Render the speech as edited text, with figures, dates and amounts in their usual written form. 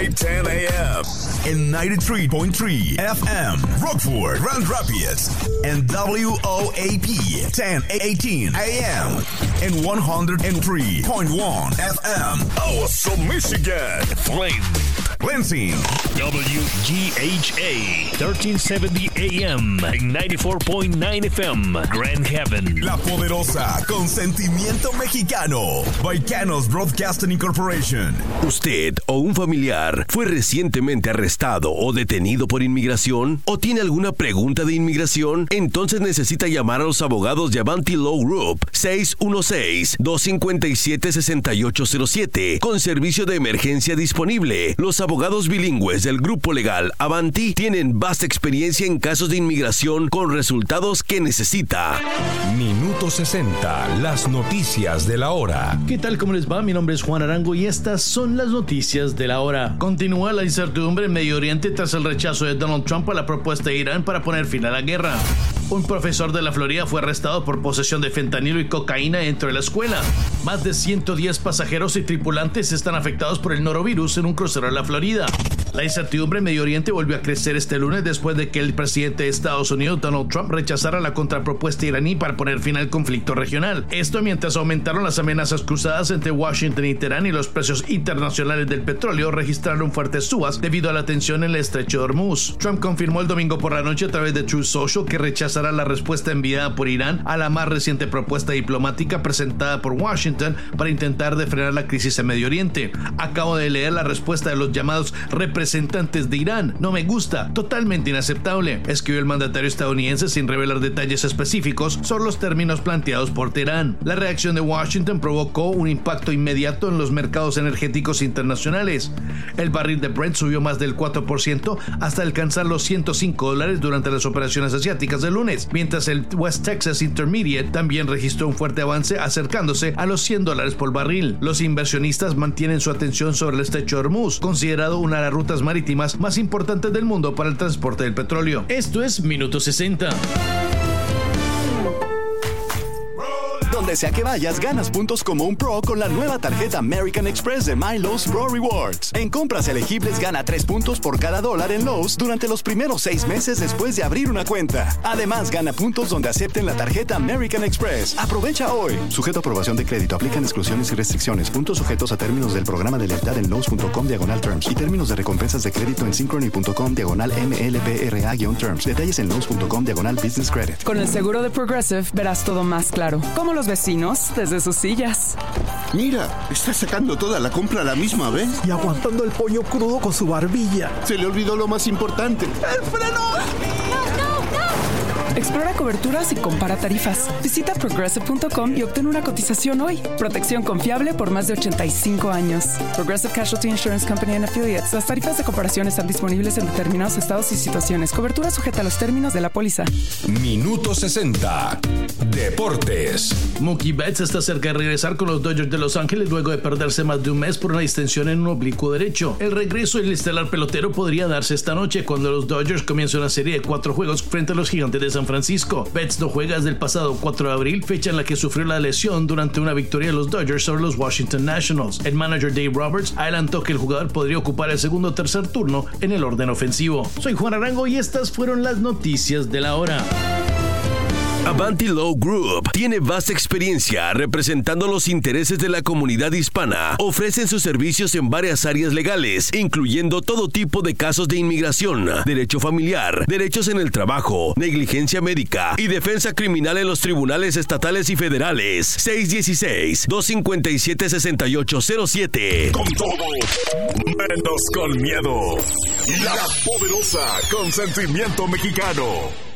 Weekday 10 a.m. in 93.3 FM, Rockford, Grand Rapids, and WOAP 1018 a.m. in 103.1 FM, also Michigan, Flint, Lansing, WGHA 1370 AM en 94.9 FM, Grand Haven. La Poderosa, con sentimiento mexicano. Baicanos Broadcasting Incorporation. ¿Usted o un familiar fue recientemente arrestado o detenido por inmigración? ¿O tiene alguna pregunta de inmigración? Entonces necesita llamar a los abogados de Avanti Law Group 616-257-6807 con servicio de emergencia disponible. Los abogados bilingües del grupo legal Avanti tienen vasta experiencia en casos de inmigración con resultados que necesita. Minuto 60, las noticias de la hora. ¿Qué tal? ¿Cómo les va? Mi nombre es Juan Arango y estas son las noticias de la hora. Continúa la incertidumbre en Medio Oriente tras el rechazo de Donald Trump a la propuesta de Irán para poner fin a la guerra. Un profesor de la Florida fue arrestado por posesión de fentanilo y cocaína dentro de la escuela. Más de 110 pasajeros y tripulantes están afectados por el norovirus en un crucero en la Florida. La incertidumbre en Medio Oriente volvió a crecer este lunes después de que el presidente de Estados Unidos, Donald Trump, rechazara la contrapropuesta iraní para poner fin al conflicto regional. Esto mientras aumentaron las amenazas cruzadas entre Washington y Teherán y los precios internacionales del petróleo registraron fuertes subas debido a la tensión en el estrecho de Hormuz. Trump confirmó el domingo por la noche a través de Truth Social que rechazará la respuesta enviada por Irán a la más reciente propuesta diplomática presentada por Washington para intentar de frenar la crisis en Medio Oriente. Acabo de leer la respuesta de los llamados representantes de Irán. No me gusta, totalmente inaceptable, escribió el mandatario estadounidense sin revelar detalles específicos sobre los términos planteados por Teherán. La reacción de Washington provocó un impacto inmediato en los mercados energéticos internacionales. El barril de Brent subió más del 4% hasta alcanzar los $105 durante las operaciones asiáticas del lunes, mientras el West Texas Intermediate también registró un fuerte avance acercándose a los $100 por barril. Los inversionistas mantienen su atención sobre el estrecho de Hormuz, considerado una de las rutas marítimas más importantes del mundo para el transporte del petróleo. Esto es Minuto 60. Donde sea que vayas, ganas puntos como un pro con la nueva tarjeta American Express de My Lowe's Pro Rewards. En compras elegibles, gana 3 puntos por cada $1 en Lowe's durante los primeros 6 meses después de abrir una cuenta. Además, gana puntos donde acepten la tarjeta American Express. Aprovecha hoy. Sujeto a aprobación de crédito. Aplican exclusiones y restricciones. Puntos sujetos a términos del programa de lealtad en Lowe's.com/terms y términos de recompensas de crédito en Synchrony.com/MLBRA-terms. Detalles en Lowe's.com/business credit. Con el seguro de Progressive verás todo más claro. Como los vecinos desde sus sillas. Mira, está sacando toda la compra a la misma vez. Y aguantando el pollo crudo con su barbilla. Se le olvidó lo más importante. ¡El freno! Explora coberturas y compara tarifas. Visita Progressive.com y obtén una cotización hoy. Protección confiable por más de 85 años. Progressive Casualty Insurance Company and Affiliates. Las tarifas de comparación están disponibles en determinados estados y situaciones. Cobertura sujeta a los términos de la póliza. Minuto 60. Deportes. Mookie Betts está cerca de regresar con los Dodgers de Los Ángeles luego de perderse más de un mes por una distensión en un oblicuo derecho. El regreso del estelar pelotero podría darse esta noche cuando los Dodgers comiencen una serie de 4 juegos frente a los Gigantes de San Francisco. Betts no juega desde el pasado 4 de abril, fecha en la que sufrió la lesión durante una victoria de los Dodgers sobre los Washington Nationals. El manager Dave Roberts adelantó que el jugador podría ocupar el segundo o tercer turno en el orden ofensivo. Soy Juan Arango y estas fueron las noticias de la hora. Avanti Law Group tiene vasta experiencia representando los intereses de la comunidad hispana. Ofrecen sus servicios en varias áreas legales, incluyendo todo tipo de casos de inmigración, derecho familiar, derechos en el trabajo, negligencia médica y defensa criminal en los tribunales estatales y federales. 616-257-6807. Con todo, menos con miedo. La Poderosa, con sentimiento mexicano.